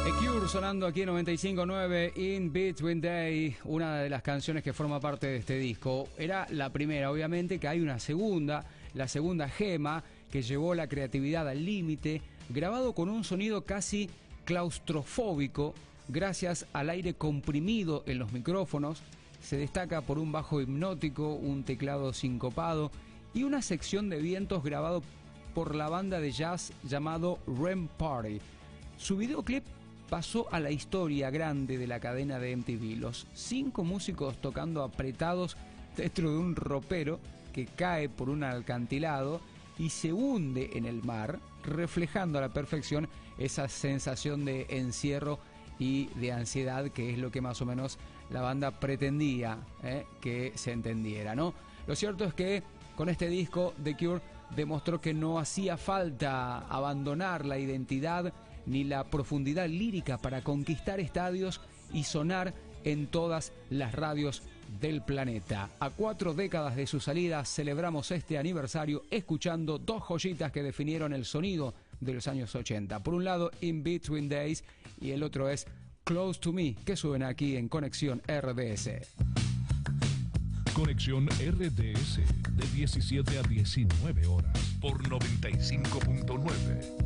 The Cure sonando aquí en 95.9 In Between Day, una de las canciones que forma parte de este disco. Era la primera, obviamente que hay una segunda, la segunda gema, que llevó la creatividad al límite, grabado con un sonido casi claustrofóbico, gracias al aire comprimido en los micrófonos. Se destaca por un bajo hipnótico, un teclado sincopado y una sección de vientos grabado por la banda de jazz llamado REM Party. Su videoclip pasó a la historia grande de la cadena de MTV. Los 5 músicos tocando apretados dentro de un ropero que cae por un acantilado y se hunde en el mar, reflejando a la perfección esa sensación de encierro y de ansiedad, que es lo que más o menos la banda pretendía que se entendiera, ¿no? Lo cierto es que con este disco The Cure demostró que no hacía falta abandonar la identidad ni la profundidad lírica para conquistar estadios y sonar en todas las radios del planeta. A 4 décadas de su salida celebramos este aniversario escuchando 2 joyitas que definieron el sonido de los años 80. Por un lado, In Between Days, y el otro es Close to Me, que suena aquí en Conexión RDS. Conexión RDS, de 17 a 19 horas, por 95.9.